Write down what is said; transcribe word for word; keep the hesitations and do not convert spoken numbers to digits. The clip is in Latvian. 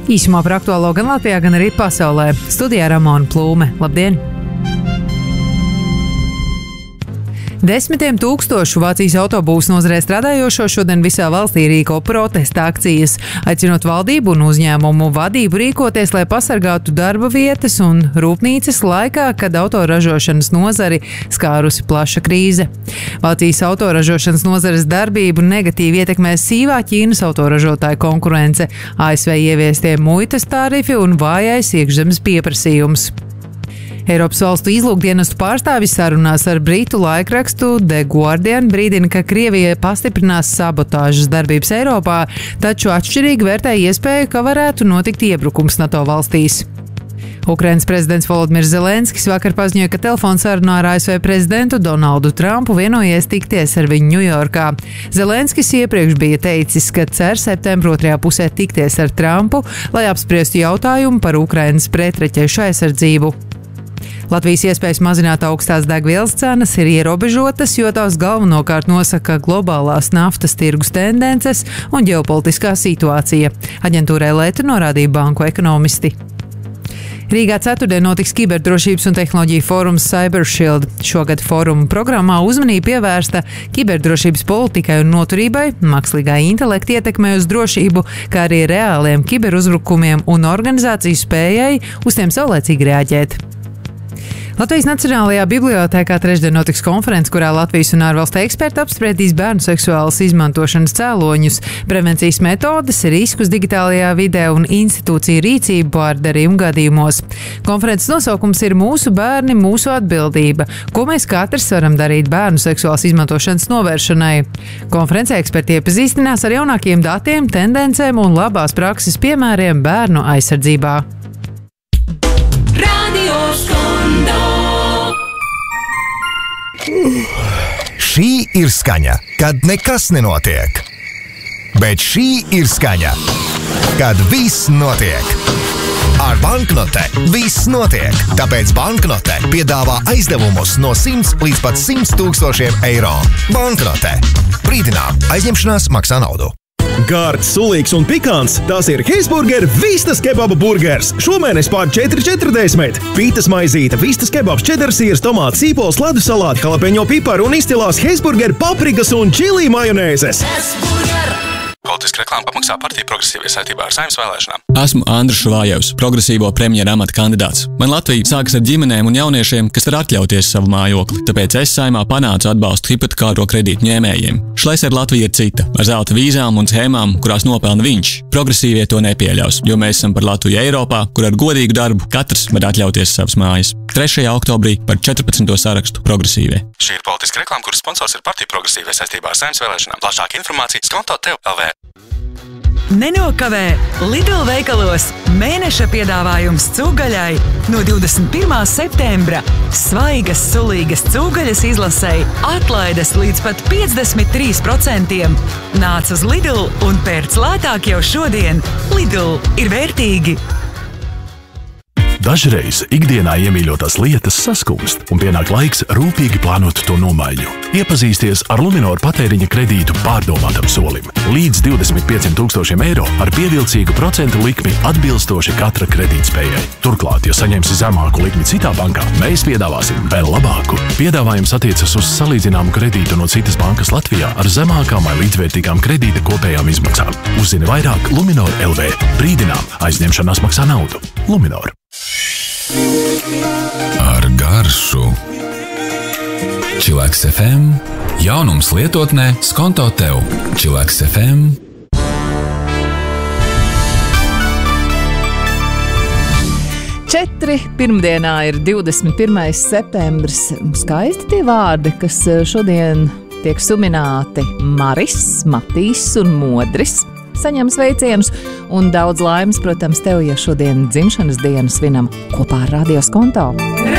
Īsumā par aktuālo gan Latvijā, gan arī pasaulē. Studijā Ramona Plūme. Labdien! Desmitiem tūkstošu Vācijas autobūvas nozarē strādājošo šodien visā valstī rīko protesta akcijas, aicinot valdību un uzņēmumu vadību rīkoties, lai pasargātu darba vietas un rūpnīcas laikā, kad autoražošanas nozari skārusi plaša krīze. Vācijas autoražošanas nozares darbību negatīvi ietekmēs sīvā Ķīnas autoražotāju konkurence, A S V ieviestie muitas tarifi un vājais iekšzemes pieprasījums. Eiropas valstu izlūkdienestu pārstāvis sarunās ar britu laikrakstu The Guardian brīdina, ka Krievija pastiprinās sabotāžas darbības Eiropā, taču atšķirīgi vērtē iespēju, ka varētu notikt iebrukums NATO valstīs. Ukrainas prezidents Volodimirs Zelenskis vakar paziņoja, ka telefonsarunā ar A S V prezidentu Donaldu Trumpu vienojies tikties ar viņu Ņujorkā. Zelenskis iepriekš bija teicis, ka cer septembra otrajā pusē tikties ar Trumpu, lai apspriestu jautājumu par Ukrainas pretraķešu aizsardzību. Latvijas iespējas mazināt augstās degvielas cenas ir ierobežotas, jo tās galvenokārt nosaka globālās naftas tirgus tendences un ģeopolitiskā situācija. Aģentūrai Leta norādīja banku ekonomisti. Rīgā ceturtdien notiks kiberdrošības un tehnoloģiju fórums CyberShield. Šogad fóruma programmā uzmanība pievērsta kiberdrošības politikai un noturībai, mākslīgā intelekta ietekmē uz drošību, kā arī reāliem kiberuzbrukumiem un organizāciju spējai uz tiem saulēcīgi reaģēt. Latvijas Nacionālajā bibliotēkā trešdien notiks konference, kurā Latvijas un ārvalstu eksperti apspriedīs bērnu seksuālas izmantošanas cēloņus, prevencijas metodes, riskus digitālajā vidē un institūciju rīcību pārdarījumu gadījumos. Konferences nosaukums ir Mūsu bērni, mūsu atbildība, ko mēs katrs varam darīt bērnu seksuālas izmantošanas novēršanai. Konferencē eksperti iepazīstinās ar jaunākiem datiem, tendencēm un labās prakses piemēriem bērnu aizsardzībā. Radio Skondo. Šī ir skaņa, kad nekas nenotiek. Bet šī ir skaņa, kad viss notiek. Ar banknote viss notiek, tāpēc banknote piedāvā aizdevumus no simts līdz pat simts tūkstošiem eiro. Banknote. Brīdinām, aizņemšanās maksā naudu. Gārds, sulīgs un pikants – tās ir Hesburger Vistas kebaba burgers. Šomēnes pār četri četrdesmit. Pītas maizīte, vistas kebabs, čedarsīrs, tomāts, sīpols, ledus salāti, jalapeņo piparu un izcilās Hesburger paprikas un čilī majonēzes. Hesburger! Politiska reklāma apmaksā partiju progresīvie saistībā ar Saeimas vēlēšanām. Esmu Andris Šuvājevs, progresīvo premjera amata kandidāts. Man Latvija sākas ar ģimenēm un jauniešiem, kas var atļauties savu mājokli, tāpēc es Saeimā panācu atbalstu hipotekāro kredītu ņēmējiem. Šlesera Latvija ir cita, ar zelta vīzām un schēmām, kurās nopelna viņš. Progresīvie to nepieļaus, jo mēs esam par Latviju Eiropā, kur ar godīgu darbu katrs var atļauties savas mājas. trešajā oktobrī par četrpadsmito sarakstu progresīvie. Šī ir politiska reklāma, kuras sponsors ir partiju progresīvie saistībā ar Saeimas vēlēšanām. Plašāka informācija skonto tev L V. Nenokavē Lidl veikalos mēneša piedāvājums cūgaļai no divdesmit pirmā septembra. Svaigas, sulīgas cūgaļas izlasei atlaides līdz pat piecdesmit trīs procentiem. Nāc uz Lidl un pērc lētāk jau šodien. Lidl ir vērtīgi. Dažreiz ikdienā iemīļotās lietas saskumst, un pienāk laiks rūpīgi plānot to nomaiņu. Iepazīsties ar Luminor patēriņa kredītu pārdomātam solim. Līdz divdesmit pieciem tūkstošiem eiro ar pievilcīgu procentu likmi atbilstoši katra kredītspējai. Turklāt, ja saņemsi zemāku likmi citā bankā, mēs piedāvāsim vēl labāku. Piedāvājums attiecas uz salīdzināmu kredītu no citas bankas Latvijā ar zemākām vai līdzvērtīgām kredīta kopējām izmaksām. Uzzini vairāk Luminor L V. Brīdinām, aizņemšanās maksā naudu. Luminor. Ar garšu Chillax F M. Jaunums lietotnē skonto tev. Chillax F M. Četri pirmdienā ir divdesmit pirmais septembris. Skaisti tie vārdi, kas šodien tiek sumināti. Maris, Matīs un Modris saņem sveicienus, un daudz laimes, protams, tev, ja šodien dzimšanas dienu svinam kopā ar Radio Skonto.